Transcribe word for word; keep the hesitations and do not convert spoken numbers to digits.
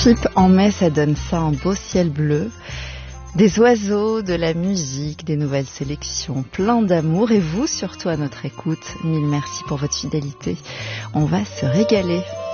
principe, en mai, ça donne ça, un beau ciel bleu, des oiseaux, de la musique, des nouvelles sélections, plein d'amour. Et vous, surtout à notre écoute, mille merci pour votre fidélité. On va se régaler.